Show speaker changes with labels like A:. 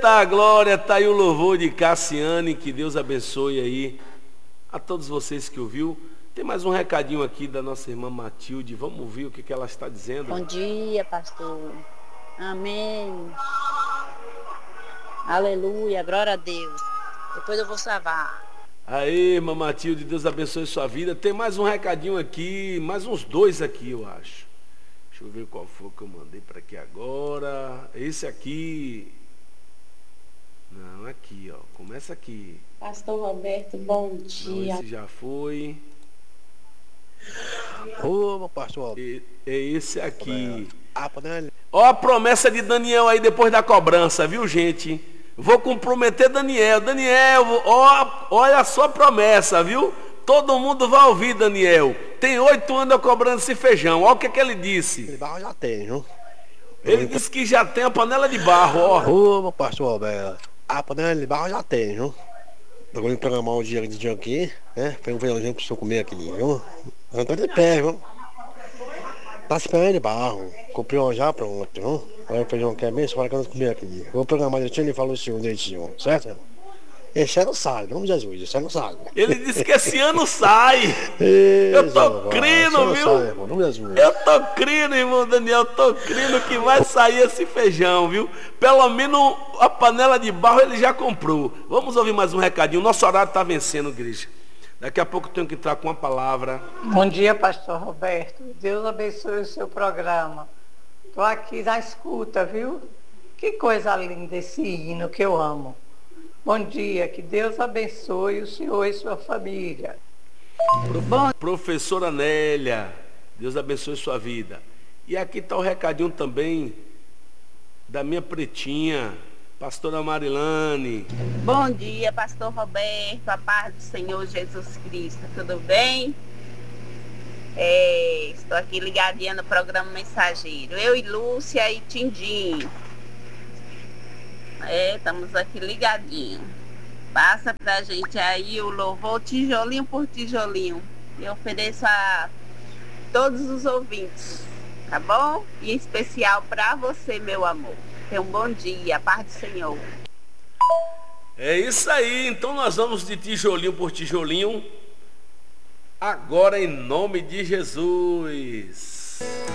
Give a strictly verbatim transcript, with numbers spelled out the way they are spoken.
A: Eita glória, tá aí o louvor de Cassiane, que Deus abençoe aí a todos vocês que ouviu. Tem mais um recadinho aqui da nossa irmã Matilde, vamos ouvir o que, que ela está dizendo.
B: Bom dia, pastor. Amém. Aleluia, glória a Deus. Depois eu vou salvar.
A: Aê, irmã Matilde, Deus abençoe sua vida. Tem mais um recadinho aqui, mais uns dois aqui, eu acho. Deixa eu ver qual foi que eu mandei para aqui agora. Esse aqui. Não, aqui, ó. Começa aqui.
C: Pastor Roberto, bom dia.
A: Não, esse já foi.
D: Ô, meu pastor.
A: E, é esse aqui.
D: Ah, panela.
A: Ó a promessa de Daniel aí depois da cobrança, viu, gente? Vou comprometer Daniel. Daniel, ó, olha a sua promessa, viu? Todo mundo vai ouvir, Daniel. Tem oito anos eu cobrando esse feijão. Olha o que, que ele disse.
D: Ele barro já tem, viu?
A: Ele disse que já tem a panela de barro, ó.
D: Ô, meu pastor Roberto. A panela de barro já tem, viu? Eu vou programar um dia de dia aqui, né? Pega um feijãozinho pro senhor comer aqui, viu? Eu tô de pé, viu? Tá se panela de barro. Comprei um já pronto, viu? Agora o feijão quer bem, só para que eu não comer aqui. Vou programar direitinho, ele falou o senhor direitinho, certo? Esse ano sai, em nome de Jesus, esse ano sai.
A: Ele disse que esse ano sai.
D: Ei,
A: Eu tô
D: Zé,
A: crendo, viu?
D: Sai, irmão, em nome de Jesus.
A: Eu tô crendo, irmão Daniel, tô crendo que vai sair esse feijão, viu? Pelo menos a panela de barro ele já comprou. Vamos ouvir mais um recadinho. O nosso horário tá vencendo, igreja. Daqui a pouco eu tenho que entrar com uma palavra.
E: Bom dia, pastor Roberto. Deus abençoe o seu programa. Estou aqui na escuta, viu? Que coisa linda esse hino que eu amo. Bom dia, que Deus abençoe o senhor e sua família.
A: Bom... Professora Nélia, Deus abençoe sua vida. E aqui está o recadinho também da minha pretinha, pastora Marilane.
F: Bom dia, pastor Roberto, a paz do Senhor Jesus Cristo, tudo bem? É, estou aqui ligadinha no programa Mensageiro. Eu e Lúcia e Tindim. É, estamos aqui ligadinhos. Passa pra gente aí o louvor tijolinho por tijolinho. Eu ofereço a todos os ouvintes, tá bom? E em especial para você, meu amor. Tenha um bom dia, paz do Senhor.
A: É isso aí, então nós vamos de tijolinho por tijolinho. Agora em nome de Jesus.